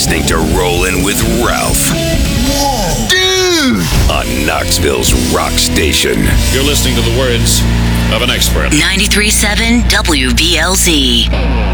listening to Rollin' with Ralph. Whoa. Dude! On Knoxville's rock station. You're listening to the words of an expert. 93.7 WBLZ.